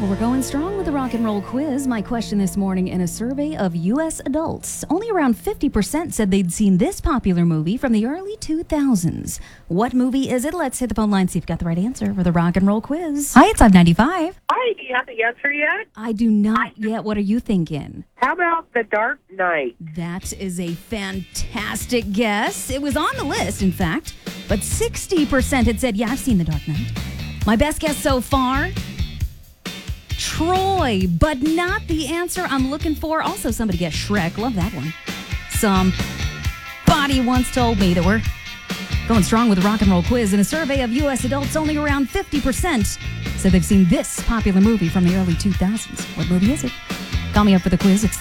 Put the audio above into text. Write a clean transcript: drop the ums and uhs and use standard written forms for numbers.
Well, we're going strong with the rock and roll quiz. My question this morning: in a survey of U.S. adults, only around 50% said they'd seen this popular movie from the early 2000s. What movie is it? Let's hit the phone line, see if you've got the right answer for the rock and roll quiz. Hi, it's 595. Hi, do you have the answer yet? I do not yet. What are you thinking? How about The Dark Knight? That is a fantastic guess. It was on the list, in fact, but 60% had said, yeah, I've seen The Dark Knight. My best guess so far, Troy, but not the answer I'm looking for. Also, somebody guessed Shrek. Love that one. Somebody once told me that we're going strong with the rock and roll quiz. In a survey of U.S. adults, only around 50% said they've seen this popular movie from the early 2000s. What movie is it? Call me up for the quiz. It's